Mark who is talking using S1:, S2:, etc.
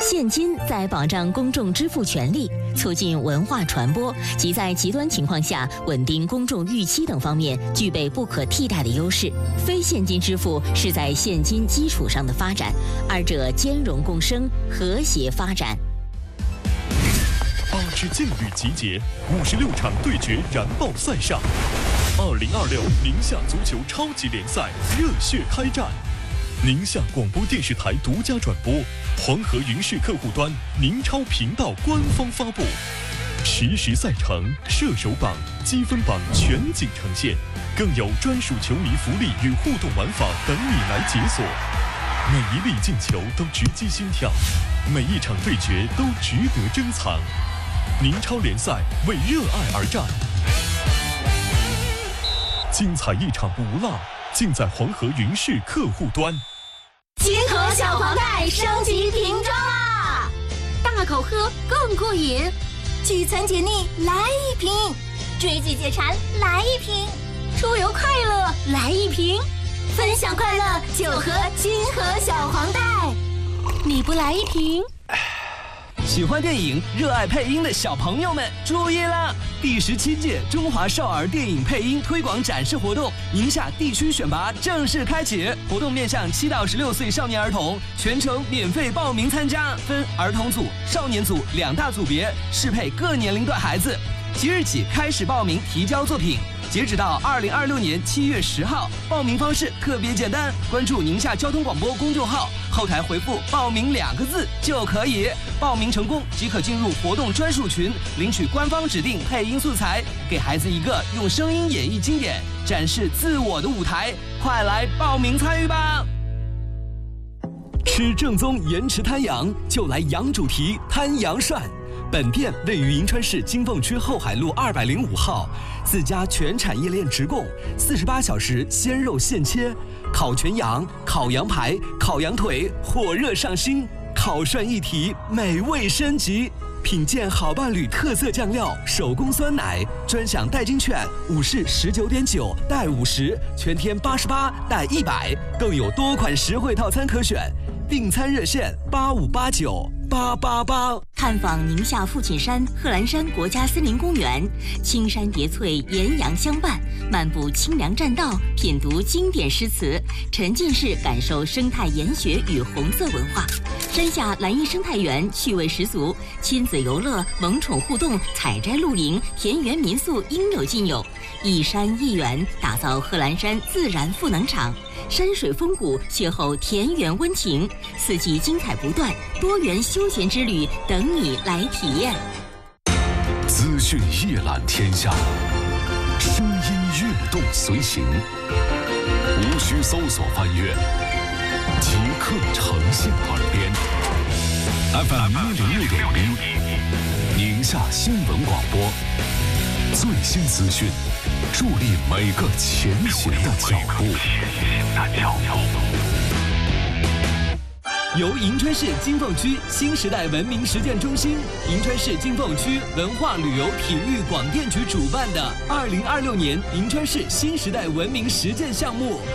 S1: 现金在保障公众支付权利、促进文化传播及在极端情况下稳定公众预期等方面具备不可替代的优势。非现金支付是在现金基础上的发展，二者兼容共生，和谐发展。
S2: 8支劲旅集结，56场对决燃爆赛上，2026宁夏足球超级联赛热血开战。宁夏广播电视台独家转播，黄河云视客户端宁超频道官方发布，实时赛程、射手榜、积分榜全景呈现，更有专属球迷福利与互动玩法等你来解锁。每一粒进球都直击心跳，每一场对决都值得珍藏。宁超联赛为热爱而战，精彩一场不落，尽在黄河云视客户端。
S3: 金河小黄袋升级瓶装啦！
S4: 大口喝更过瘾，
S3: 聚餐解腻来一瓶，追剧解馋来一瓶，
S4: 出游快乐来一瓶，
S3: 分享快乐就喝金河小黄袋。
S4: 你不来一瓶？
S5: 喜欢电影、热爱配音的小朋友们注意了！第17届中华少儿电影配音推广展示活动宁夏地区选拔正式开启，活动面向7到16岁少年儿童，全程免费报名参加，分儿童组、少年组2大组别，适配各年龄段孩子。即日起开始报名提交作品，截止到2026年7月10号。报名方式特别简单，关注宁夏交通广播公众号，后台回复报名2个字就可以。报名成功即可进入活动专属群，领取官方指定配音素材，给孩子一个用声音演绎经典、展示自我的舞台。快来报名参与吧！吃正宗盐池滩羊，就来羊主题滩羊涮。本店位于银川市金凤区后海路205号，自家全产业链直供，48小时鲜肉现切，烤全羊、烤羊排、烤羊腿，火热上新，烤涮一体，美味升级。品鉴好伴侣特色酱料，手工酸奶，专享代金券，5式19.9带50，全天88带100，更有多款实惠套餐可选。订餐热线85898888。
S1: 探访宁夏父亲山贺兰山国家森林公园，青山叠翠，岩阳相伴，漫步清凉栈道，品读经典诗词，沉浸式感受生态研学与红色文化。山下蓝荫生态园趣味十足，亲子游乐、萌宠互动、采摘露营、田园民宿应有尽有。一山一园，打造贺兰山自然赋能场。山水风谷，邂逅田园温情，四季精彩不断，多元休闲之旅等你来体验。
S6: 资讯一览天下，声音跃动随行，无需搜索翻阅，即刻呈现耳边。FM 106.1，宁夏新闻广播，最新资讯，助力每个前行的脚步。
S5: 由银川市金凤区新时代文明实践中心、银川市金凤区文化旅游体育广电局主办的2026年银川市新时代文明实践项目